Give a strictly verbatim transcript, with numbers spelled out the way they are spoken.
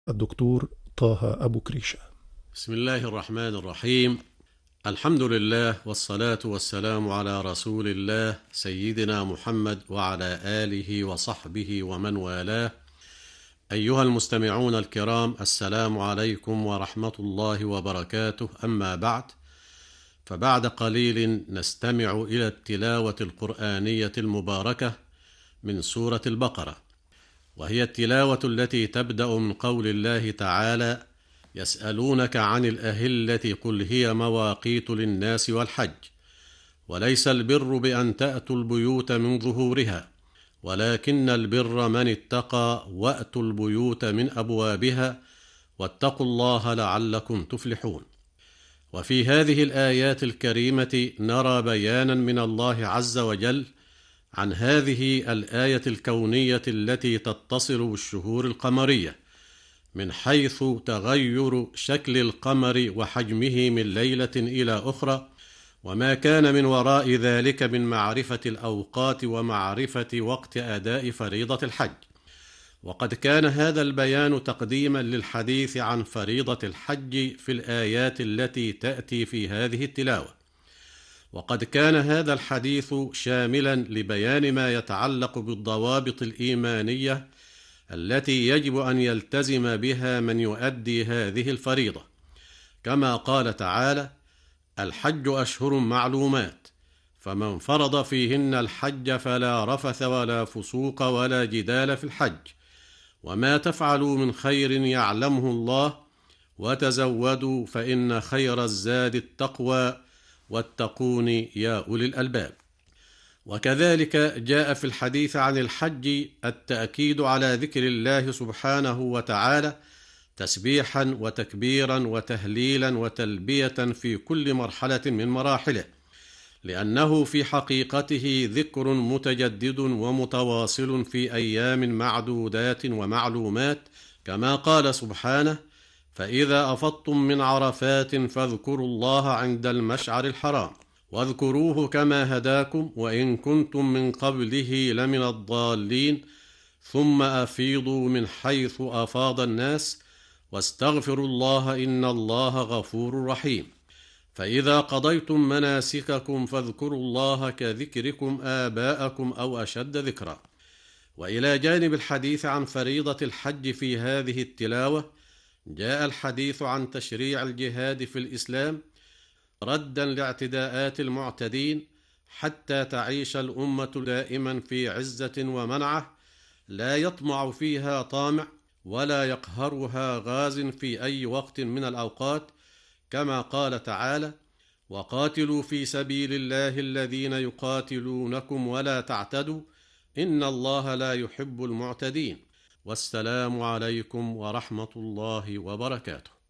الدكتور طه أبو كريشة. بسم الله الرحمن الرحيم. الحمد لله والصلاة والسلام على رسول الله سيدنا محمد وعلى آله وصحبه ومن والاه. أيها المستمعون الكرام، السلام عليكم ورحمة الله وبركاته. أما بعد، فبعد قليل نستمع إلى التلاوة القرآنية المباركة من سورة البقرة، وهي التلاوة التي تبدأ من قول الله تعالى: يسألونك عن الأهلة قل هي مواقيت للناس والحج، وليس البر بأن تأتوا البيوت من ظهورها، ولكن البر من اتقى وأتوا البيوت من أبوابها واتقوا الله لعلكم تفلحون. وفي هذه الآيات الكريمة نرى بيانا من الله عز وجل عن هذه الآية الكونية التي تتصل بالشهور القمرية، من حيث تغير شكل القمر وحجمه من ليلة إلى أخرى، وما كان من وراء ذلك من معرفة الأوقات ومعرفة وقت أداء فريضة الحج. وقد كان هذا البيان تقديما للحديث عن فريضة الحج في الآيات التي تأتي في هذه التلاوة، وقد كان هذا الحديث شاملا لبيان ما يتعلق بالضوابط الإيمانية التي يجب أن يلتزم بها من يؤدي هذه الفريضة، كما قال تعالى: الحج أشهر معلومات، فمن فرض فيهن الحج فلا رفث ولا فسوق ولا جدال في الحج، وما تفعلوا من خير يعلمه الله، وتزودوا فإن خير الزاد التقوى، واتقون يا أولي الألباب. وكذلك جاء في الحديث عن الحج التأكيد على ذكر الله سبحانه وتعالى تسبيحا وتكبيرا وتهليلا وتلبية في كل مرحلة من مراحله، لأنه في حقيقته ذكر متجدد ومتواصل في أيام معدودات ومعلومات، كما قال سبحانه: فإذا أفضتم من عرفات فاذكروا الله عند المشعر الحرام واذكروه كما هداكم وإن كنتم من قبله لمن الضالين ثم أفيضوا من حيث أفاض الناس واستغفروا الله إن الله غفور رحيم. فإذا قضيتم مناسككم فاذكروا الله كذكركم آباءكم أو أشد ذكرا. وإلى جانب الحديث عن فريضة الحج في هذه التلاوة، جاء الحديث عن تشريع الجهاد في الإسلام ردا لاعتداءات المعتدين، حتى تعيش الأمة دائما في عزة ومنعة لا يطمع فيها طامع ولا يقهرها غاز في أي وقت من الأوقات، كما قال تعالى: وقاتلوا في سبيل الله الذين يقاتلونكم ولا تعتدوا إن الله لا يحب المعتدين. والسلام عليكم ورحمة الله وبركاته.